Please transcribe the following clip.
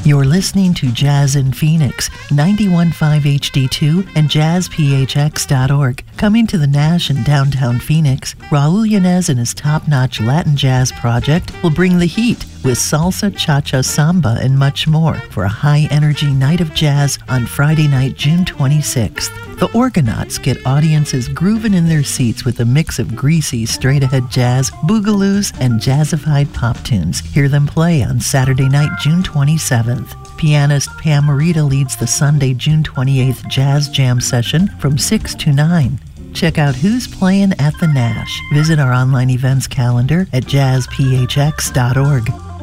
You're listening to Jazz in Phoenix, 91.5 HD2 and jazzphx.org. Coming to the Nash in downtown Phoenix, Raul Yanez and his top-notch Latin jazz project will bring the heat with salsa, cha-cha, samba, and much more for a high-energy night of jazz on Friday night, June 26th. The Orgonauts get audiences grooving in their seats with a mix of greasy, straight-ahead jazz, boogaloos, and jazzified pop tunes. Hear them play on Saturday night, June 27th. Pianist Pam Morita leads the Sunday, June 28th Jazz Jam session from 6 to 9. Check out who's playing at the Nash. Visit our online events calendar at jazzphx.org.